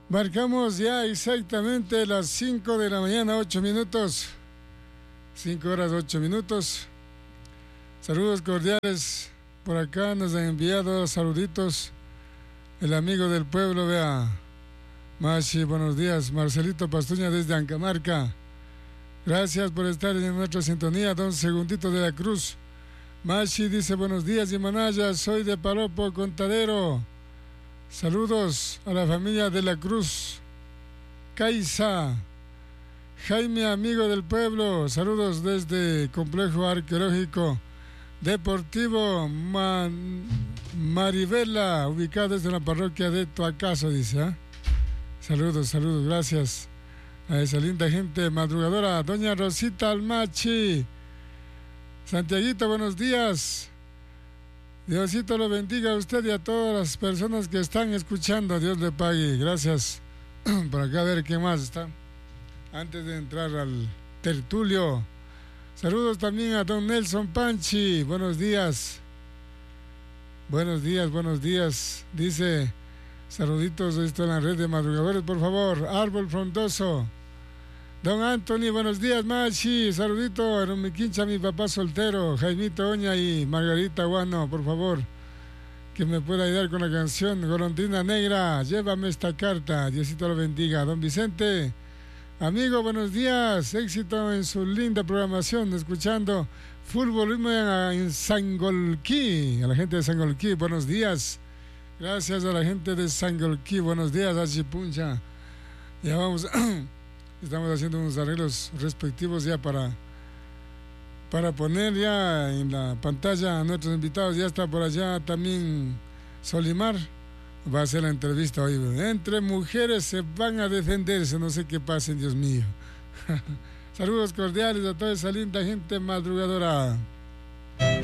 Marcamos ya exactamente las 5 de la mañana, 8 minutos. 5 horas, 8 minutos. Saludos cordiales. Por acá nos han enviado saluditos el amigo del pueblo, vea. Machi, buenos días. Marcelito Pastuña desde Ancamarca. Gracias por estar en nuestra sintonía. Don Segundito de la Cruz. Machi dice buenos días, Imanaya. Soy de Palopo, Contadero. Saludos a la familia de la Cruz. Caiza. Jaime, amigo del pueblo. Saludos desde Complejo Arqueológico Deportivo Marivela, ubicado desde la parroquia de Tuacaso, dice. Saludos, gracias a esa linda gente madrugadora. Doña Rosita Almachi. Santiaguito, buenos días. Diosito lo bendiga a usted y a todas las personas que están escuchando. Dios le pague. Gracias. Por acá a ver qué más está. Antes de entrar al tertulio. Saludos también a don Nelson Panchi. Buenos días. Buenos días. Dice, saluditos, esto en la red de madrugadores, por favor. Árbol frondoso. Don Anthony, buenos días, Machi. Saludito a mi quincha, mi papá soltero, Jaimito Oña y Margarita Guano, por favor, que me pueda ayudar con la canción Golondrina Negra. Llévame esta carta. Diosito lo bendiga. Don Vicente, amigo, buenos días. Éxito en su linda programación, escuchando Fútbol en Sangolquí. A la gente de Sangolquí, buenos días. Gracias a la gente de Sangolquí. Buenos días, Achipuncha. Ya vamos. Estamos haciendo unos arreglos respectivos ya para poner ya en la pantalla a nuestros invitados. Ya está por allá también Solimar. Va a hacer la entrevista hoy. Entre mujeres se van a defenderse. No sé qué pasa, Dios mío. Saludos cordiales a toda esa linda gente madrugadora.